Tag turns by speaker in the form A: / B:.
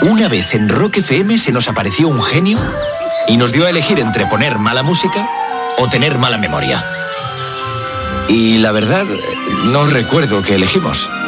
A: Una vez en Rock FM se nos apareció un genio y nos dio a elegir entre poner mala música o tener mala memoria. Y la verdad, no recuerdo qué elegimos.